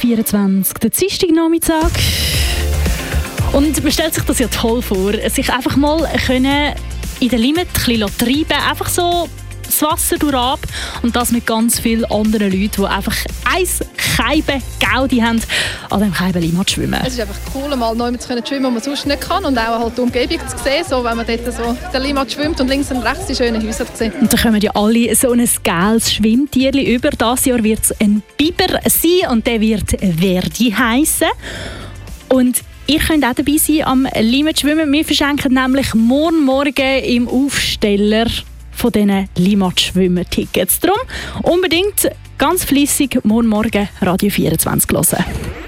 24, der Dienstagnachmittag. Und man stellt sich das ja toll vor, sich einfach mal können in der Limit ein bisschen treiben, einfach so das Wasser durchab und das mit ganz vielen anderen Leuten, die einfach eins Scheibe Gaudi haben, an diesem Scheibe Limmat schwimmen. Es ist einfach cool, mal neu zu schwimmen, wo man sonst nicht kann und auch halt die Umgebung zu sehen, so, wenn man dort so der Limmat schwimmt und links und rechts die schönen Häuser zu sehen. Und da kommen ja alle so ein geiles Schwimmtierchen über. Dieses Jahr wird es ein Biber sein und der wird Verdi heissen. Und ihr könnt auch dabei sein am Limmat schwimmen. Wir verschenken nämlich morgen im Aufsteller von diesen Limmat-Schwimmen-Tickets. Darum unbedingt ganz fleissig morgen Radio 24 hören.